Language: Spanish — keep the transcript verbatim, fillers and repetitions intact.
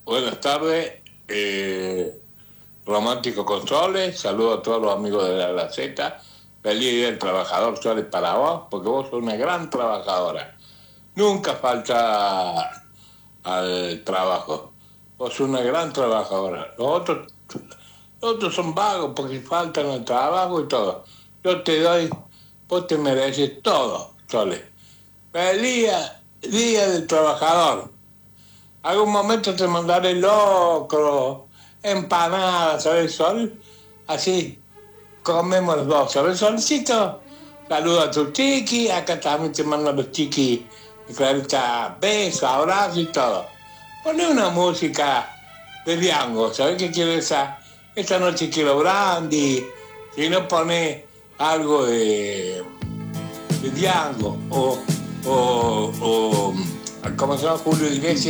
Buenas tardes, eh, Romántico Consoles, saludo a todos los amigos de la Gaceta. Feliz Día del Trabajador, Soles, para vos, porque vos sos una gran trabajadora. Nunca falta al trabajo. Vos sos una gran trabajadora. Los otros, los otros son vagos porque faltan al trabajo y todo. Yo te doy, vos te mereces todo, Soles. Feliz Día del Trabajador. Algún momento te mandaré locro, empanadas, ¿sabes, Sol? Así comemos los dos, ¿sabes, Solcito? Saludo a tu chiqui, acá también te mando a los chiquis, Clarita, besos, abrazos y todo. Poné una música de Diango, ¿sabes qué quiero esa? Esta noche quiero brandy, si no poné algo de, de Diango, o, o, o, ¿cómo se llama? Julio Iglesias.